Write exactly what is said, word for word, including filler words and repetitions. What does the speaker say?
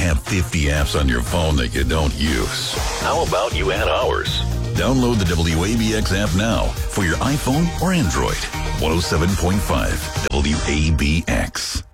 have fifty apps on your phone that you don't use. How about you add ours? Download the W A B X app now for your iPhone or Android. one oh seven point five W A B X.